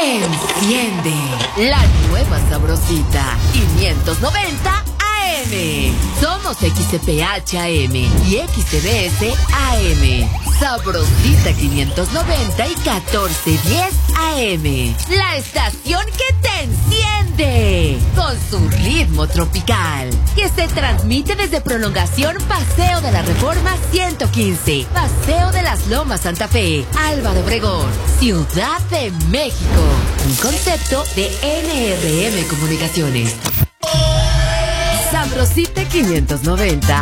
Enciende la nueva sabrosita 590 AM. Somos XCPH-AM y XCBS AM. Sabrosita 590 y 1410 AM. La estación que te enciende con su ritmo tropical. Que se transmite desde Prolongación Paseo de la Reforma 115. Paseo de las Lomas Santa Fe. Álvaro Obregón. Ciudad de México. Un concepto de NRM Comunicaciones. Sabrosita 590